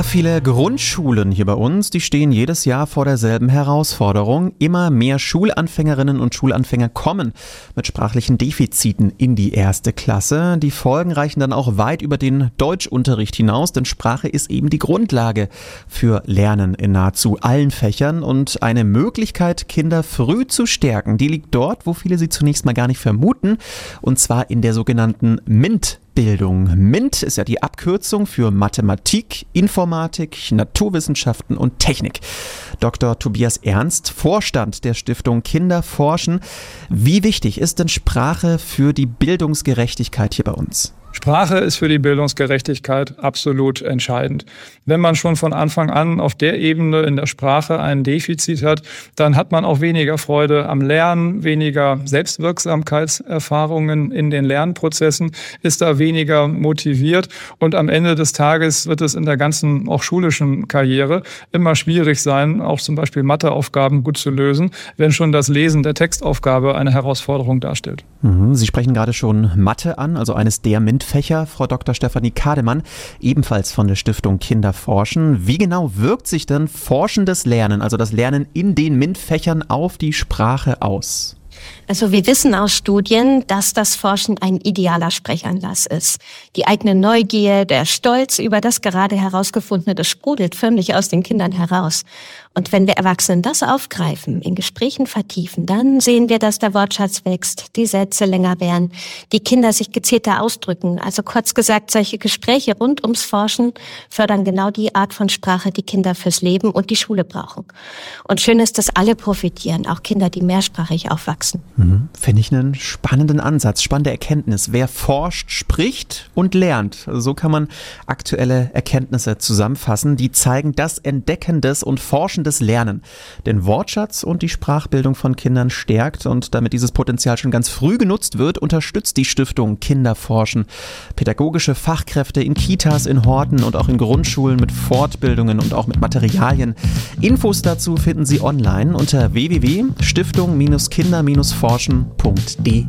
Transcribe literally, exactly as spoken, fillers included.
viele Grundschulen hier bei uns, die stehen jedes Jahr vor derselben Herausforderung. Immer mehr Schulanfängerinnen und Schulanfänger kommen mit sprachlichen Defiziten in die erste Klasse. Die Folgen reichen dann auch weit über den Deutschunterricht hinaus, denn Sprache ist eben die Grundlage für Lernen in nahezu allen Fächern. Und eine Möglichkeit, Kinder früh zu stärken, die liegt dort, wo viele sie zunächst mal gar nicht vermuten, und zwar in der sogenannnten MINT. Bildung. MINT ist ja die Abkürzung für Mathematik, Informatik, Naturwissenschaften und Technik. Doktor Tobias Ernst, Vorstand der Stiftung Kinder forschen. Wie wichtig ist denn Sprache für die Bildungsgerechtigkeit hier bei uns? Sprache ist für die Bildungsgerechtigkeit absolut entscheidend. Wenn man schon von Anfang an auf der Ebene in der Sprache ein Defizit hat, dann hat man auch weniger Freude am Lernen, weniger Selbstwirksamkeitserfahrungen in den Lernprozessen, ist da weniger motiviert und am Ende des Tages wird es in der ganzen auch schulischen Karriere immer schwierig sein, auch zum Beispiel Matheaufgaben gut zu lösen, wenn schon das Lesen der Textaufgabe eine Herausforderung darstellt. Sie sprechen gerade schon Mathe an, also eines der MINT-Fächer, Frau Doktor Stefanie Kademann, ebenfalls von der Stiftung Kinder forschen. Wie genau wirkt sich denn forschendes Lernen, also das Lernen in den MINT-Fächern, auf die Sprache aus? Also wir wissen aus Studien, dass das Forschen ein idealer Sprechanlass ist. Die eigene Neugier, der Stolz über das gerade herausgefundene, das sprudelt förmlich aus den Kindern heraus. Und wenn wir Erwachsenen das aufgreifen, in Gesprächen vertiefen, dann sehen wir, dass der Wortschatz wächst, die Sätze länger werden, die Kinder sich gezielter ausdrücken. Also kurz gesagt, solche Gespräche rund ums Forschen fördern genau die Art von Sprache, die Kinder fürs Leben und die Schule brauchen. Und schön ist, dass alle profitieren, auch Kinder, die mehrsprachig aufwachsen. Mhm. Finde ich einen spannenden Ansatz, spannende Erkenntnis. Wer forscht, spricht und lernt. So kann man aktuelle Erkenntnisse zusammenfassen, die zeigen, dass entdeckendes und forschendes Lernen den Wortschatz und die Sprachbildung von Kindern stärkt. Und damit dieses Potenzial schon ganz früh genutzt wird, unterstützt die Stiftung Kinder forschen pädagogische Fachkräfte in Kitas, in Horten und auch in Grundschulen mit Fortbildungen und auch mit Materialien. Infos dazu finden Sie online unter w w w punkt stiftung Kinder forschen punkt de.